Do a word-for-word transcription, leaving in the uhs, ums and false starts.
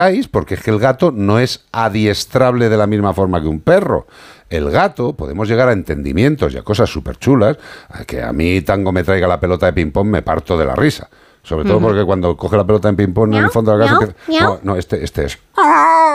porque es que el gato no es adiestrable de la misma forma que un perro. El gato, podemos llegar a entendimientos y a cosas súper chulas, que a mí Tango me traiga la pelota de ping-pong, me parto de la risa. Sobre todo uh-huh. porque cuando coge la pelota en ping-pong en el fondo de la casa... Miau, empieza, miau. no, no, este, este es...